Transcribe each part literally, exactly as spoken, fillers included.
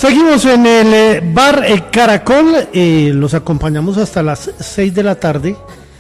Seguimos en el eh, bar El Caracol, eh, los acompañamos hasta las seis de la tarde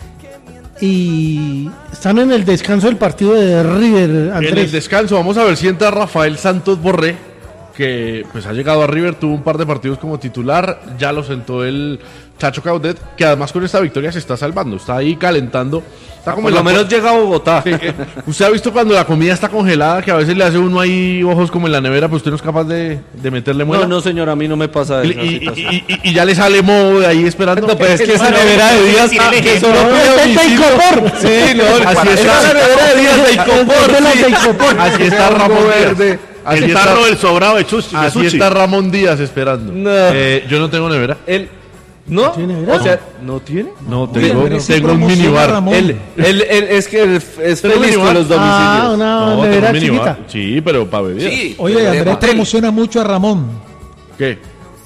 y están en el descanso del partido de River, Andrés. En el descanso, vamos a ver si entra Rafael Santos Borré, que pues ha llegado a River, tuvo un par de partidos como titular, ya lo sentó el Chacho Caudet, que además con esta victoria se está salvando, está ahí calentando. Está como Por lo menos llega a Bogotá. Usted ha visto cuando la comida está congelada, que a veces le hace uno ahí ojos como en la nevera, pues usted no es capaz de, de meterle muela. No, no, señor, a mí no me pasa eso. Y, y, y, y, y ya le sale moho de ahí esperando. No, pero es que esa nevera de Díaz que solo de Icopor. Sí, no, así está esa nevera de Díaz de Icopor. Así está Ramón Verde. Así el tarro del sobrado de Chuchi. Así está Ramón Díaz esperando. No. Eh, yo no tengo nevera. Él ¿No? ¿Tiene nevera? O sea, ¿no tiene? No, tengo, Pero sí tengo un promociona minibar. Ramón. Él, él, él es que él es ¿Tengo feliz minibar? con los domicilios. Ah, una No, tengo nevera un minibar. chiquita. Sí, pero para beber. Sí. Oye, Andrés Papel. promociona mucho a Ramón. ¿Qué?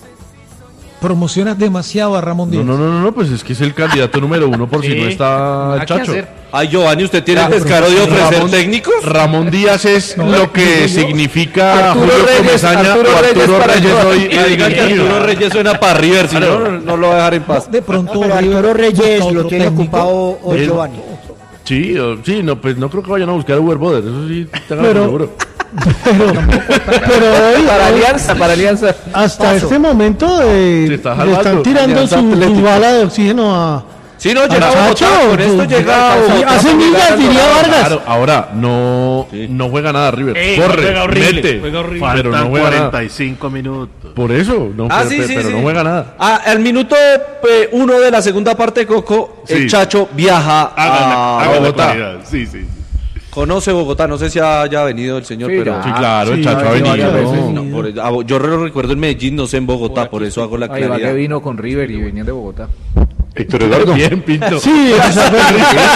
Promocionas demasiado a Ramón No, Díaz. no, no, no, no, pues es que es el candidato número uno por si no está Chacho. Ay, Giovanni, ¿usted tiene el Ah, descaro de ofrecer Ramón- técnicos? Ramón Díaz es No, lo que digo yo. significa Arturo Julio Reyes, Comesaña Arturo o Reyes Arturo para Reyes Giovanni. hoy. Y diga que Arturo Reyes suena para River, si no, no, no lo va a dejar en paz. De pronto Pero River Arturo Reyes busca lo otro tiene técnico. ocupado hoy Él- Giovanni. Sí, o- sí, no, pues no creo que vayan a buscar a Uber Boder, eso sí, tengan Pero- seguro. Pero, pero hoy, Para hoy, Alianza, para Alianza. hasta este momento eh, Se está le salvando. están tirando Alianza su, su Atlético. bala de oxígeno a... Sí, no, llega a Chacho, Bogotá, con esto pues, llega a sí, Bogotá. hace para millas, llegar al diría Dorado. Vargas. Claro, ahora no, no juega nada River. Eh, Corre, juega horrible, mete, juega horrible. pero no Faltan juega nada. cuarenta y cinco minutos. Por eso, no, Ah, pero, sí, sí, pero sí. no juega nada. Ah, al minuto eh, uno de la segunda parte, Coco, el Sí. Chacho viaja Háganle, a háganle Bogotá. claridad. Sí, sí. Conoce Bogotá, no sé si haya venido el señor, Sí, pero... Sí, claro, el sí, Chacho ha sí, venido. varias veces. no. No, por- ah, yo lo recuerdo en Medellín, no sé en Bogotá, por eso hago la Ahí va que claridad. vino con River y venía de Bogotá. Héctor Eduardo. Bien, Pinto. Sí, esa fue-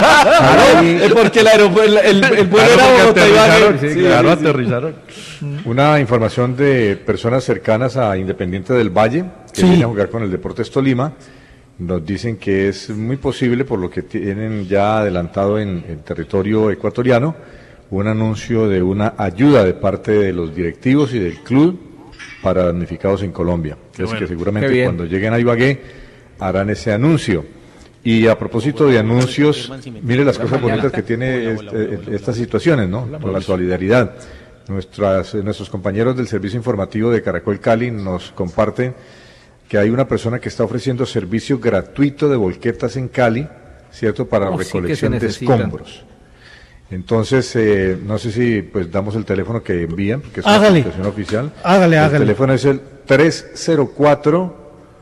Claro, es porque el aeropuerto, el, el, el vuelo Claro, era porque Bogotá y aterrizaron, Ibagué. sí, Sí, claro, sí, sí. aterrizaron. Una información de personas cercanas a Independiente del Valle, que Sí. viene a jugar con el Deportes Tolima. Nos dicen que es muy posible, por lo que tienen ya adelantado en el territorio ecuatoriano, un anuncio de una ayuda de parte de los directivos y del club para damnificados en Colombia. Es bueno. que seguramente Qué bien. cuando lleguen a Ibagué harán ese anuncio. Y a propósito de anuncios, mire las cosas bonitas que tiene este- estas situaciones, ¿no? Por la solidaridad. Nuestras, eh, nuestros compañeros del servicio informativo de Caracol Cali nos comparten que hay una persona que está ofreciendo servicio gratuito de volquetas en Cali, ¿cierto? Para Oh, sí que se recolección de necesitan. escombros. Entonces, eh, no sé si pues damos el teléfono que envían, porque es una Hágale. aplicación oficial. Hágale, el hágale. teléfono es el tres cero cuatro,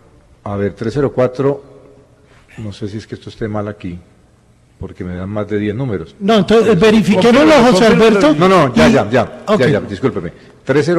a ver, tres cero cuatro, no sé si es que esto esté mal aquí, porque me dan más de diez números. No, entonces verifiquémoslo, José Alberto. No, no, ya, ya, ya, Ok. ya, ya, discúlpeme. tres cero